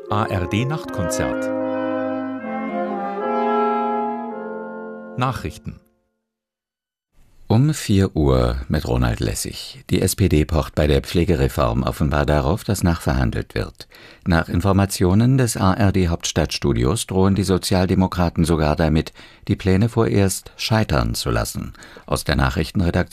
ARD-Nachtkonzert. Nachrichten. Um 4 Uhr mit Ronald Lessig. Die SPD pocht bei der Pflegereform offenbar darauf, dass nachverhandelt wird. Nach Informationen des ARD-Hauptstadtstudios drohen die Sozialdemokraten sogar damit, die Pläne vorerst scheitern zu lassen. Aus der Nachrichtenredaktion